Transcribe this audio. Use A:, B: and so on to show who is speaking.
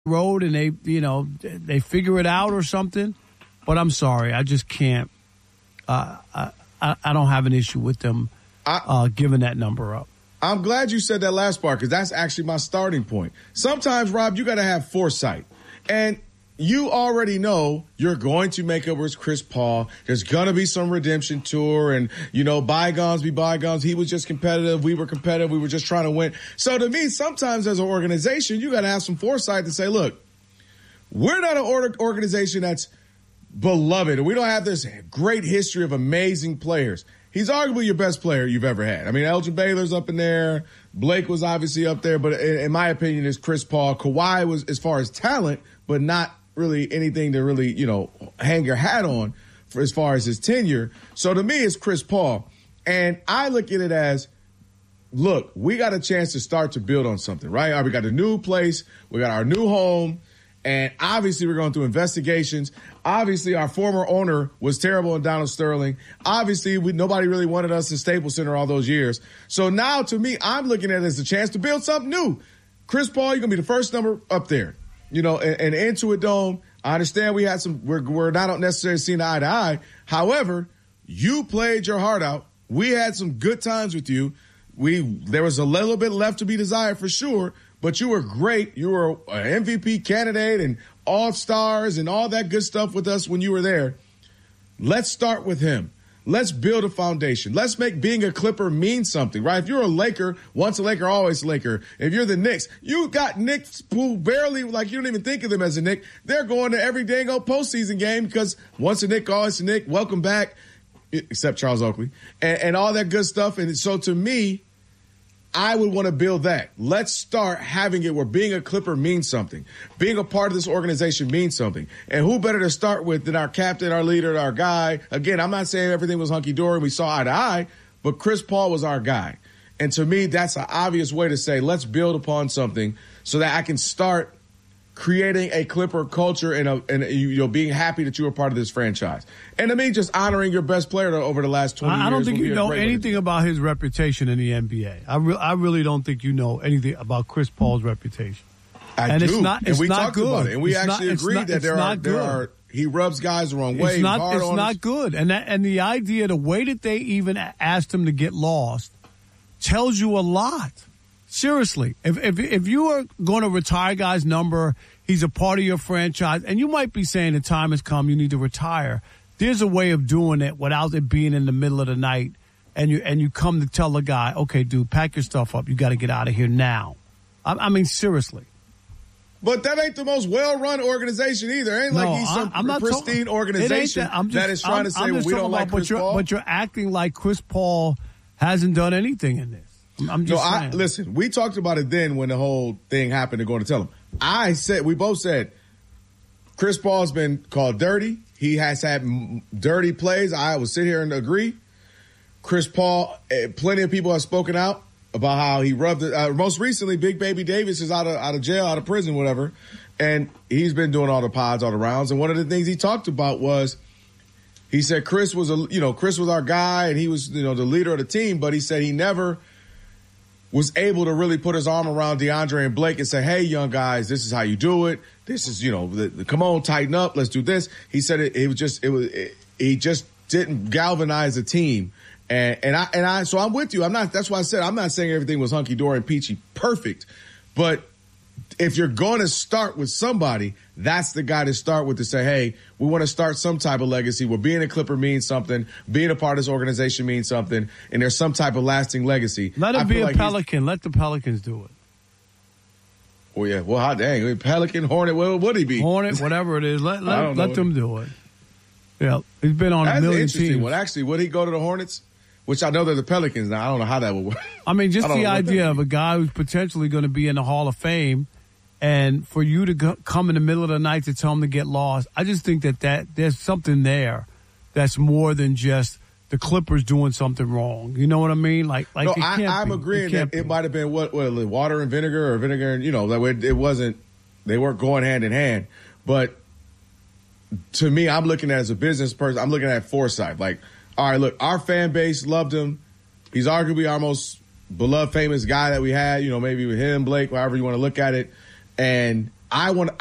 A: road and they figure it out or something. But I'm sorry, I just can't. I don't have an issue with them giving that number up.
B: I'm glad you said that last part because that's actually my starting point. Sometimes, Rob, you got to have foresight. And you already know you're going to make up with Chris Paul. There's going to be some redemption tour and, bygones be bygones. He was just competitive. We were competitive. We were just trying to win. So to me, sometimes as an organization, you got to have some foresight to say, look, we're not an organization that's beloved. We don't have this great history of amazing players. He's arguably your best player you've ever had. I mean, Elgin Baylor's up in there. Blake was obviously up there. But in my opinion, it's Chris Paul. Kawhi was as far as talent, but not really anything to really, hang your hat on for as far as his tenure. So to me, it's Chris Paul. And I look at it as, look, we got a chance to start to build on something, right? All right, we got a new place. We got our new home. And obviously, we're going through investigations. Obviously, our former owner was terrible in Donald Sterling. Obviously, nobody really wanted us in Staples Center all those years. So now, to me, I'm looking at it as a chance to build something new. Chris Paul, you're going to be the first number up there. And Intuit Dome, I understand we had we're not necessarily seeing eye to eye. However, you played your heart out. We had some good times with you. There was a little bit left to be desired for sure. But you were great. You were an MVP candidate and all-stars and all that good stuff with us when you were there. Let's start with him. Let's build a foundation. Let's make being a Clipper mean something, right? If you're a Laker, once a Laker, always a Laker. If you're the Knicks, you got Knicks who barely, you don't even think of them as a Knick. They're going to every dang old postseason game because once a Knick, always a Knick. Welcome back, except Charles Oakley, and all that good stuff. And so to me, I would want to build that. Let's start having it where being a Clipper means something. Being a part of this organization means something. And who better to start with than our captain, our leader, our guy? Again, I'm not saying everything was hunky-dory and we saw eye to eye, but Chris Paul was our guy. And to me, that's an obvious way to say, let's build upon something so that I can start creating a Clipper culture and being happy that you were part of this franchise. And to me, just honoring your best player over the last 20 years.
A: I don't think you know anything about his reputation in the NBA. I really don't think you know anything about Chris Paul's reputation.
B: I do.
A: It's
B: we
A: not
B: talked
A: good.
B: about it. And we agreed that there are he rubs guys the wrong way.
A: It's not good. And the idea, the way that they even asked him to get lost tells you a lot. Seriously, if you are going to retire guy's number, he's a part of your franchise, and you might be saying the time has come, you need to retire. There's a way of doing it without it being in the middle of the night, and you come to tell the guy, okay, dude, pack your stuff up. You got to get out of here now. I mean, seriously.
B: But that ain't the most well-run organization either. It ain't like he's some pristine organization that is trying to say, well, we don't like Chris Paul.
A: But you're acting like Chris Paul hasn't done anything in this. I'm just saying.
B: Listen, we talked about it then when the whole thing happened to going to tell him. We both said, Chris Paul's been called dirty. He has had dirty plays. I will sit here and agree. Chris Paul, plenty of people have spoken out about how he rubbed it. Most recently, Big Baby Davis is out of jail, out of prison, whatever. And he's been doing all the pods, all the rounds. And one of the things he talked about was, he said Chris was our guy and he was, the leader of the team, but he said he never was able to really put his arm around DeAndre and Blake and say, hey, young guys, this is how you do it. This is, come on, tighten up. Let's do this. He said he just didn't galvanize the team. So I'm with you. That's why I said, I'm not saying everything was hunky dory and peachy perfect, but if you're going to start with somebody, that's the guy to start with to say, hey, we want to start some type of legacy where being a Clipper means something, being a part of this organization means something, and there's some type of lasting legacy.
A: Let him be a Pelican. Let the Pelicans do it.
B: Well, yeah. Well, hot dang. Pelican, Hornet, what would he be?
A: Hornet, whatever it is. Let them do it. Yeah, he's been on a million teams.
B: Well, actually, would he go to the Hornets? Which I know they're the Pelicans now. I don't know how that would work.
A: I mean, just the idea of a guy who's potentially going to be in the Hall of Fame, and for you to come in the middle of the night to tell him to get lost, I just think that there's something there that's more than just the Clippers doing something wrong. You know what I mean? No,
B: I'm agreeing that it might have been what water and vinegar or vinegar, and it wasn't. They weren't going hand in hand. But to me, I'm looking at it as a business person. I'm looking at foresight. Like, all right, look, our fan base loved him. He's arguably our most beloved, famous guy that we had. Maybe with him, Blake, however you want to look at it. And I want